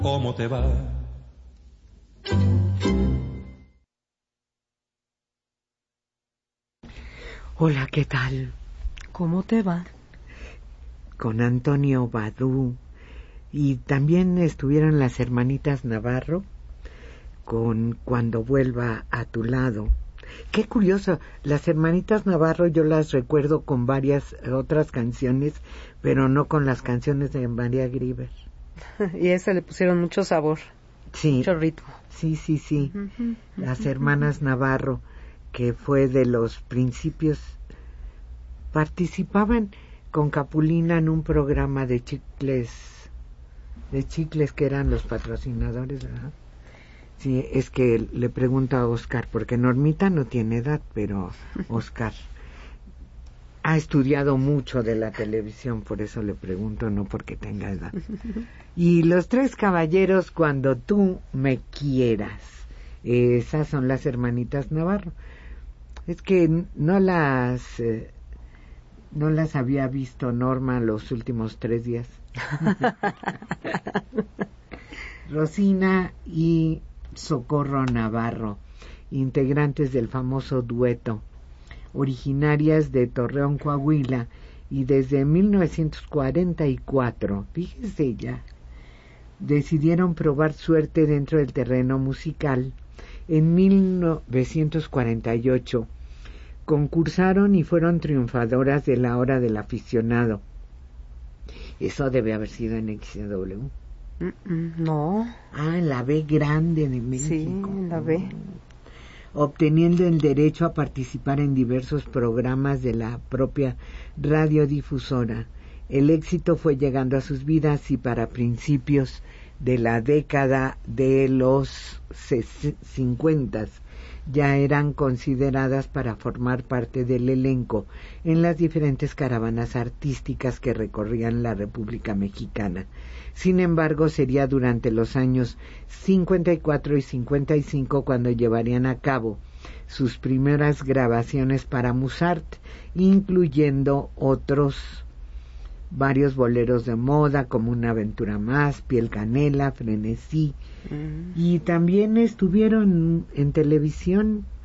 ¿Cómo te va? Hola, ¿qué tal? ¿Cómo te va? Con Antonio Badú. Y también estuvieron las hermanitas Navarro con Cuando vuelva a tu lado. Qué curioso, las hermanitas Navarro yo las recuerdo con varias otras canciones, pero no con las canciones de María Grieber. Y a esa le pusieron mucho sabor, sí, mucho ritmo. Sí. Las hermanas Navarro, que fue de los principios, participaban con Capulina en un programa de chicles que eran los patrocinadores, ¿verdad? Sí, es que le pregunto a Oscar, porque Normita no tiene edad, pero Oscar ha estudiado mucho de la televisión, por eso le pregunto, no porque tenga edad. Y Los Tres Caballeros, Cuando tú me quieras. Esas son las hermanitas Navarro. Es que no las había visto, Norma, los últimos 3 días. Rosina y Socorro Navarro, integrantes del famoso dueto, originarias de Torreón, Coahuila, y desde 1944, fíjese ya, decidieron probar suerte dentro del terreno musical. En 1948 concursaron y fueron triunfadoras de La Hora del Aficionado. Eso debe haber sido en XW. No. En la B grande de México. Sí, en la B. Obteniendo el derecho a participar en diversos programas de la propia radiodifusora. El éxito fue llegando a sus vidas y para principios de la década de los 50 ya eran consideradas para formar parte del elenco en las diferentes caravanas artísticas que recorrían la República Mexicana. Sin embargo, sería durante los años 54 y 55 cuando llevarían a cabo sus primeras grabaciones para Musart, incluyendo varios boleros de moda como Una aventura más, Piel canela, Frenesí. Y también estuvieron en televisión